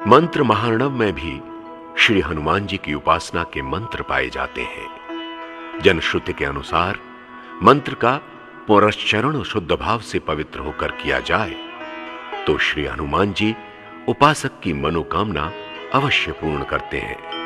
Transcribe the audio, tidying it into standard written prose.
मंत्र महार्णव में भी श्री हनुमान जी की उपासना के मंत्र पाए जाते हैं। जनश्रुति के अनुसार मंत्र का पुनश्चरण शुद्ध भाव से पवित्र होकर किया जाए तो श्री हनुमान जी उपासक की मनोकामना अवश्य पूर्ण करते हैं।